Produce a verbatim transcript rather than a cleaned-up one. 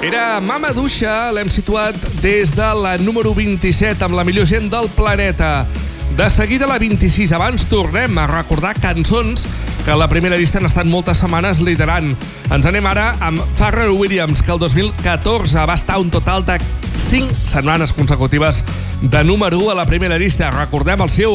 Era Mama Duixa, l'hem situat des de la número vint-i-set amb la millor gent del planeta. De seguida la vint-i-sis. Abans tornem a recordar cançons que a la primera llista han estat moltes setmanes liderant. Ens anem ara amb Pharrell Williams, que el dos mil catorze va estar un total de cinc setmanes consecutives de número u a la primera llista. Recordem el seu